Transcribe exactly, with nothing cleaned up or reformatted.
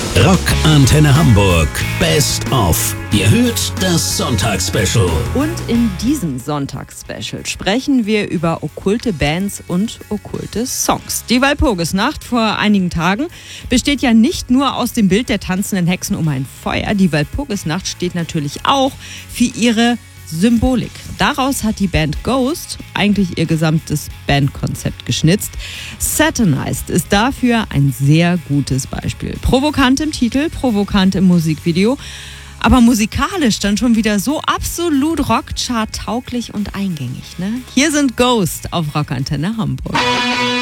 Rock Antenne Hamburg Best of. Ihr hört das Sonntagsspecial. Und in diesem Sonntagsspecial sprechen wir über okkulte Bands und okkulte Songs. Die Walpurgisnacht vor einigen Tagen besteht ja nicht nur aus dem Bild der tanzenden Hexen um ein Feuer. Die Walpurgisnacht steht natürlich auch für ihre Symbolik. Daraus hat die Band Ghost eigentlich ihr gesamtes Bandkonzept geschnitzt. Satanized ist dafür ein sehr gutes Beispiel. Provokant im Titel, provokant im Musikvideo, aber musikalisch dann schon wieder so absolut Rockchart-tauglich und eingängig. Ne? Hier sind Ghost auf Rock Antenne Hamburg.